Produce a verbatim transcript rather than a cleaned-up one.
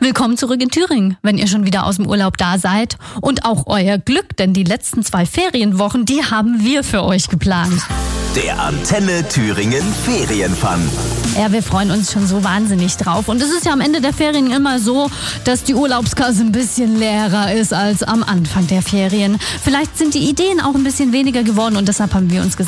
Willkommen zurück in Thüringen, wenn ihr schon wieder aus dem Urlaub da seid. Und auch euer Glück, denn die letzten zwei Ferienwochen, die haben wir für euch geplant. Der Antenne Thüringen Ferienfun. Ja, wir freuen uns schon so wahnsinnig drauf. Und es ist ja am Ende der Ferien immer so, dass die Urlaubskasse ein bisschen leerer ist als am Anfang der Ferien. Vielleicht sind die Ideen auch ein bisschen weniger geworden und deshalb haben wir uns gesagt,